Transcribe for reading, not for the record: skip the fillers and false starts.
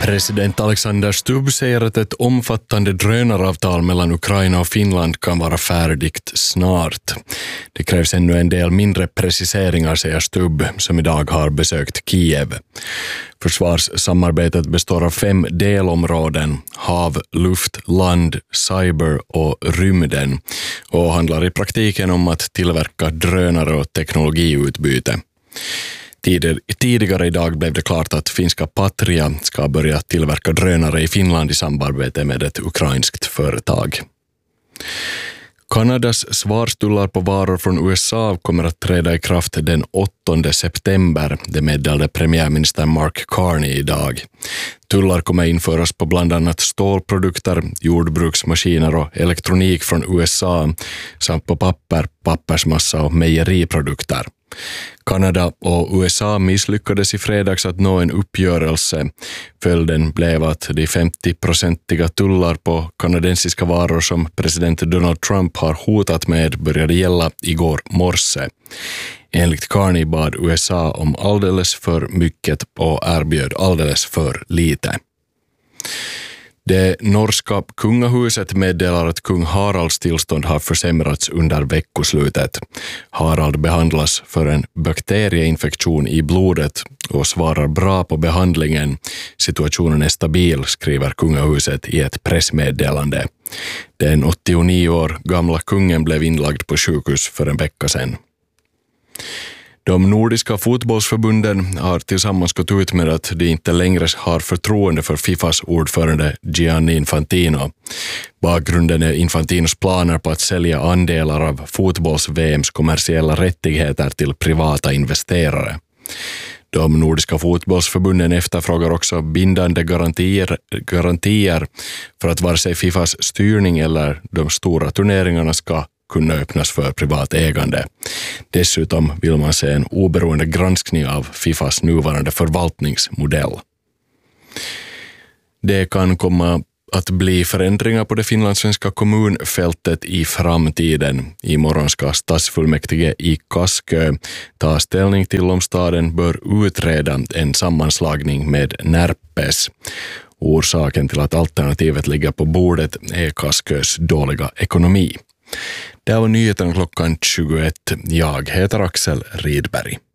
President Alexander Stubb säger att ett omfattande drönaravtal mellan Ukraina och Finland kan vara färdigt snart. Det krävs ännu en del mindre preciseringar, säger Stubb, som idag har besökt Kiev. Försvarssamarbetet består av 5 delområden: hav, luft, land, cyber och rymden, och handlar i praktiken om att tillverka drönare och teknologiutbyte. Tidigare idag blev det klart att finska Patria ska börja tillverka drönare i Finland i samarbete med ett ukrainskt företag. Kanadas svarstullar på varor från USA kommer att träda i kraft den 8 september, det meddelade premiärminister Mark Carney idag. Tullar kommer införas på bland annat stålprodukter, jordbruksmaskiner och elektronik från USA samt på papper, pappersmassa och mejeriprodukter. Kanada och USA misslyckades i fredags att nå en uppgörelse. Följden blev att de 50-procentiga tullar på kanadensiska varor som president Donald Trump har hotat med började gälla igår morse. Enligt Carney bad USA om alldeles för mycket och erbjöd alldeles för lite. Det norska kungahuset meddelar att kung Haralds tillstånd har försämrats under veckoslutet. Harald behandlas för en bakterieinfektion i blodet och svarar bra på behandlingen. Situationen är stabil, skriver kungahuset i ett pressmeddelande. Den 89 år gamla kungen blev inlagd på sjukhus för en vecka sedan. De nordiska fotbollsförbunden har tillsammans gått ut med att de inte längre har förtroende för Fifas ordförande Gianni Infantino. Bakgrunden är Infantinos planer på att sälja andelar av fotbolls-VMs kommersiella rättigheter till privata investerare. De nordiska fotbollsförbunden efterfrågar också bindande garantier för att vare sig Fifas styrning eller de stora turneringarna ska kunna öppnas för privat ägande. Dessutom vill man se en oberoende granskning av Fifas nuvarande förvaltningsmodell. Det kan komma att bli förändringar på det finlandssvenska kommunfältet i framtiden. Imorgon ska stadsfullmäktige i Kaskö ta ställning till om staden bör utreda en sammanslagning med Närpes. Orsaken till att alternativet ligger på bordet är Kaskös dåliga ekonomi. Det var nyheten klockan 21. Jag heter Axel Rydberg.